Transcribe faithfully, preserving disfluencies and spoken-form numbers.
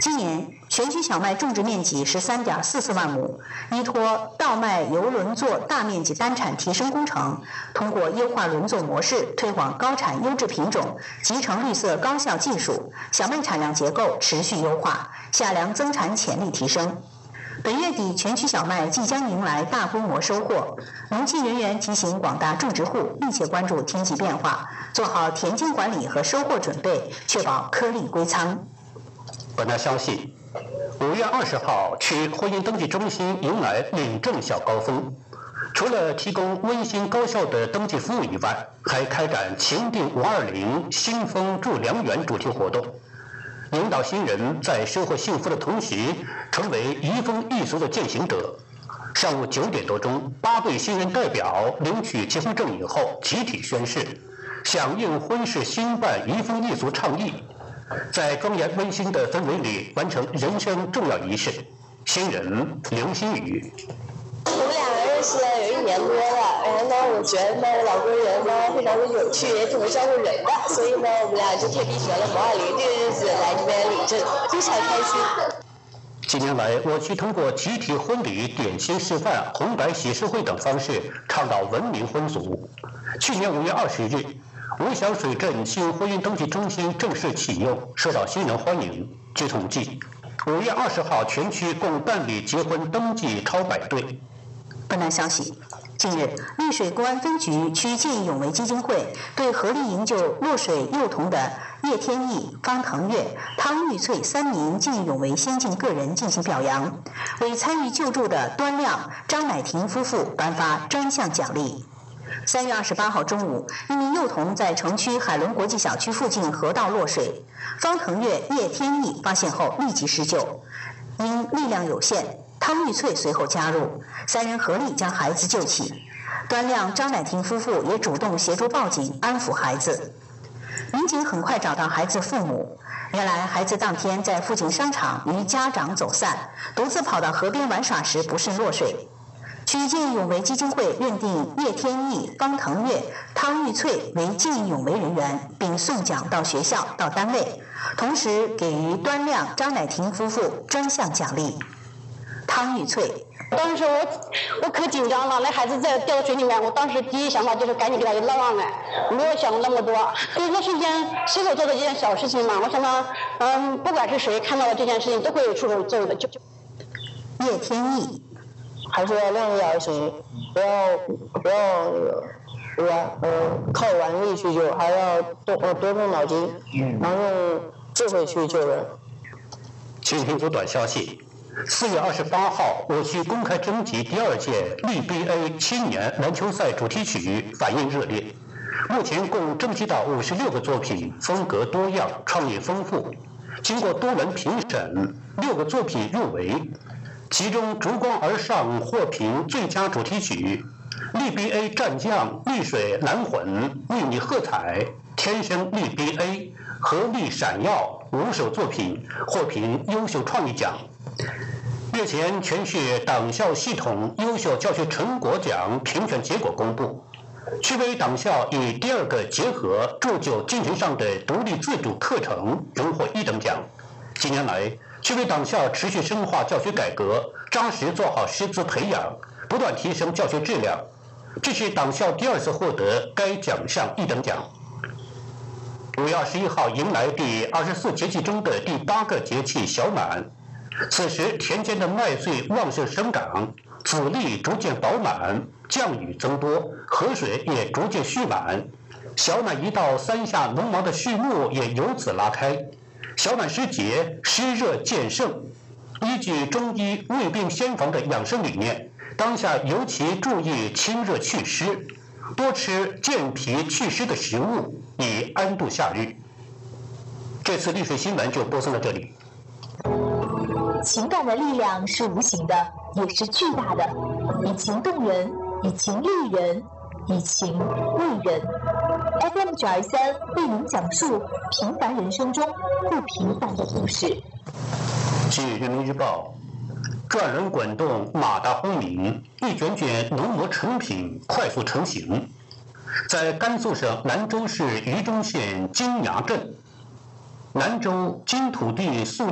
今年全区小麦种植面积十三点四四万亩，依托稻麦由轮作大面积单产提升工程，通过优化轮作模式，推广高产优质品种，集成绿色高效技术，小麦产量结构持续优化，夏粮增产潜力提升。本月底，全区小麦即将迎来大规模收获。农技人员提醒广大种植户密切关注天气变化，做好田间管理和收获准备，确保颗粒归仓。 本台消息，五月二十号，区婚姻登记中心迎来领证小高峰。除了提供温馨高效的登记服务以外，还开展“情定五二零新风助良缘”主题活动。引导新人在收获幸福的同时，成为移风易俗的践行者。上午九点多钟，八对新人代表领取结婚证以后，集体宣誓，响应婚事兴办移风易俗倡议，在庄严温馨的氛围里完成人生重要仪式。新人刘新宇。 我们俩认识了有一年多了，然后呢，我觉得呢，我老公人呢非常的有趣，也挺会照顾人的，所以呢，我们俩就特地选了五二零这个日子来这边领证，非常开心。 近年来，我区通过集体婚礼、点心示范、红白喜事会等方式，倡导文明婚俗。去年五月二十日，吴晓水镇新婚姻登记中心正式启用，受到新人欢迎。据统计，五月二十号全区共办理结婚登记超百对。 本台消息，近日，丽水公安分局区见义勇为基金会对合力营救落水幼童的叶天意、方腾月、汤玉翠三名见义勇为先进个人进行表扬，为参与救助的端亮、张乃婷夫妇颁发专项奖励。三月二十八号中午，一名幼童在城区海伦国际小区附近河道落水，方腾月、叶天意发现后立即施救，因力量有限，汤玉翠随后加入，三人合力将孩子救起。端亮、张乃婷夫妇也主动协助报警，安抚孩子。民警很快找到孩子父母，原来孩子当天在附近商场与家长走散，独自跑到河边玩耍时不慎落水。区见义勇为基金会认定叶天意、方腾月、汤玉翠为见义勇为人员，并送奖到学校、到单位，同时给予端亮、张乃婷夫妇专项奖励。汤玉翠， 当时我我可紧张了，那孩子在掉到水里面，我当时第一想法就是赶紧给他一捞上来，没有想那么多。就是说是一件随手做的一件小事情嘛，我想呢，嗯，不管是谁看到了这件事情，都会有出手作用的。就叶天意， 还是要量力而行，不要不要那个，对吧？嗯，靠玩力去救，还要多呃多动脑筋，然后用智慧去救人。 请听组短消息。四月二十八号，我区公开征集第二届力 B A 青年篮球赛主题曲反应热烈，目前共征集到五十六个作品，风格多样，创意丰富。经过多轮评审，六个作品入围，其中烛光而上获评最佳主题曲，力 B A 战将丽水蓝混为你喝彩，天生力 B A 合力闪耀五首作品获评优秀创意奖。日前，全市党校系统优秀教学成果奖评选结果公布，区委党校以第二个结合铸就精神上的独立自主课程荣获一等奖。近年来，区委党校持续深化教学改革，扎实做好师资培养，不断提升教学质量，这是党校第二次获得该奖项一等奖。五月二十一号迎来第二十四节气中的第八个节气小满，此时田间的麦穗旺盛生长，籽粒逐渐饱满，降雨增多，河水也逐渐蓄满。小满一到，三下农忙的序幕也由此拉开。小满时节，湿热渐盛。依据中医胃病先防的养生理念，当下尤其注意清热祛湿，多吃健脾祛湿的食物，以安度夏日。这次丽水新闻就播送到这里。 情感的力量是无形的，也是巨大的，以情动人，以情励人，以情为人。F M 九二三为您讲述平凡人生中不平凡的故事。 据人民日报，转轮滚动，马达轰鸣，一卷卷农模成品快速成型。在甘肃省兰州市榆中县金崖镇，兰州金土地塑